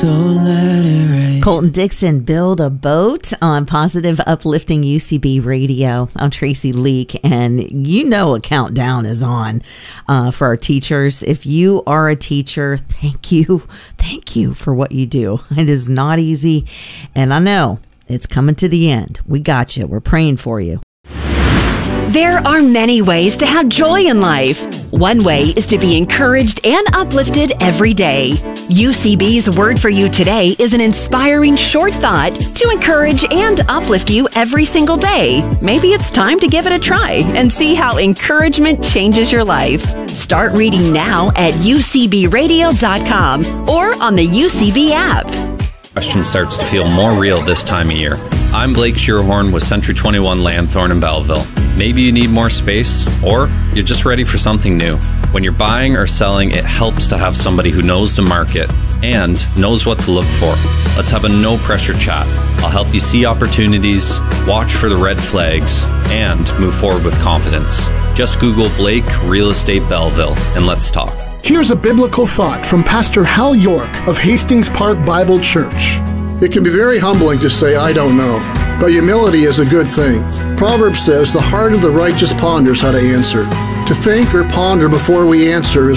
Don't let it rain. Colton Dixon, Build a Boat on Positive Uplifting UCB Radio. I'm Tracy Leak, and you know a countdown is on for our teachers. If you are a teacher, thank you. Thank you for what you do. It is not easy, and I know it's coming to the end. We got you. We're praying for you. There are many ways to have joy in life. One way is to be encouraged and uplifted every day. UCB's Word for You today is an inspiring short thought to encourage and uplift you every single day. Maybe it's time to give it a try and see how encouragement changes your life. Start reading now at ucbradio.com or on the UCB app. Question starts to feel more real this time of year. I'm Blake Shearhorn with Century 21 Lanthorn in Belleville. Maybe you need more space, or you're just ready for something new. When you're buying or selling, it helps to have somebody who knows the market and knows what to look for. Let's have a no-pressure chat. I'll help you see opportunities, watch for the red flags, and move forward with confidence. Just Google Blake Real Estate Belleville, and let's talk. Here's a biblical thought from Pastor Hal York of Hastings Park Bible Church. It can be very humbling to say, I don't know, but humility is a good thing. Proverbs says, the heart of the righteous ponders how to answer. To think or ponder before we answer is